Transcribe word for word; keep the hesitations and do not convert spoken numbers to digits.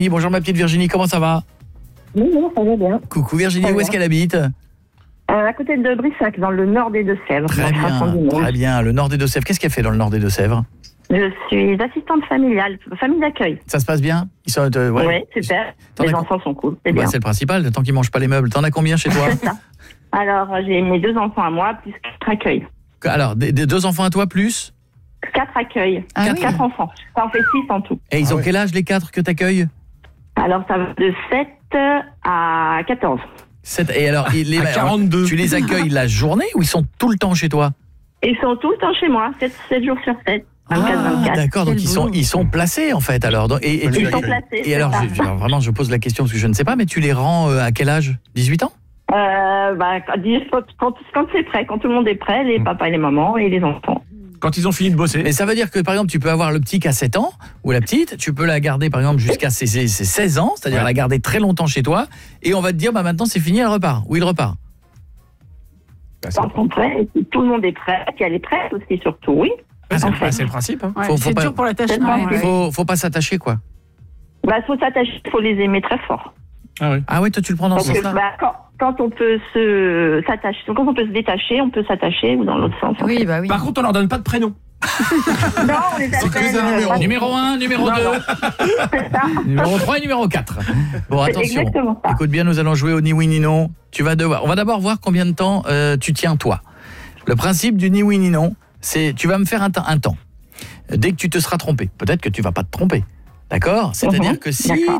Bonjour ma petite Virginie, comment ça va? Oui, oui, ça va bien. Coucou Virginie, Très où bien. est-ce qu'elle habite? Euh, à côté de Brissac, dans le nord des Deux-Sèvres. Très dans le bien, Fin fond du monde. très bien. Le nord des Deux-Sèvres, qu'est-ce qu'elle fait dans le nord des Deux-Sèvres? Je suis assistante familiale, famille d'accueil. Ça se passe bien? Ils sont, euh, Oui, ouais. super. T'en Les as- enfants sont cool, c'est Bah, bien. c'est le principal, tant qu'ils mangent pas les meubles. T'en as combien chez toi? C'est ça. Alors, j'ai mes deux enfants à moi, plus quatre accueils. Alors, des, des deux enfants à toi plus? Quatre accueils. Ah quatre, oui. quatre enfants. Ça en fait six en tout. Et ils Ah ont ouais. quel âge les quatre que t'accueilles? Alors, ça va de sept à quatorze. Sept- Et alors, ils- les, À quarante-deux. tu les accueilles la journée ou ils sont tout le temps chez toi? Ils sont tout le temps chez moi, sept jours sur sept. vingt-quatre vingt-quatre. d'accord, donc Quel ils sont, boulot. ils sont placés en fait. Alors, donc- et, et tu, Ils sont et- placés. et c'est alors, ça. je- alors, vraiment, je pose la question parce que je ne sais pas, mais tu les rends euh, à quel âge? dix-huit ans? Euh, bah, quand, quand, quand c'est prêt, quand tout le monde est prêt, les papas et les mamans et les enfants. Quand ils ont fini de bosser. Mais ça veut dire que par exemple, tu peux avoir le petit qui a sept ans ou la petite, tu peux la garder par exemple jusqu'à ses, ses- ses seize ans, c'est-à-dire Ouais. la garder très longtemps chez toi, et on va te dire bah maintenant c'est fini, elle repart. Ou il repart. Bah, c'est Quand ils sont prêts, et tout le monde est prêt, qu'elle est prête aussi surtout, oui. bah, c'est en le- fait. bah, c'est le principe. Hein. Ouais, Faut- faut c'est pas- dur pour l'attachement. C'est le ouais. Faut, faut pas s'attacher quoi. Bah, faut s'attacher, faut les aimer très fort. Ah oui. Ah ouais, toi tu le prends dans ce Parce que sens-là. bah, quand, quand on peut se s'attacher, quand on peut se détacher, on peut s'attacher ou dans l'autre sens. en Oui, bah oui. Par contre, on leur donne pas de prénom. fait. Non, on les C'est que appelle. des numéros. euh, Numéro un, numéro Non, deux, c'est ça. numéro trois et numéro quatre. Bon, C'est attention. exactement ça. Écoute bien, nous allons jouer au ni oui ni non. Tu vas devoir. On va d'abord voir combien de temps euh, tu tiens toi. Le principe du ni oui ni non, c'est tu vas me faire un, temps- un temps. Dès que tu te seras trompé, peut-être que tu vas pas te tromper. D'accord? C'est-à-dire Mhm, que si d'accord.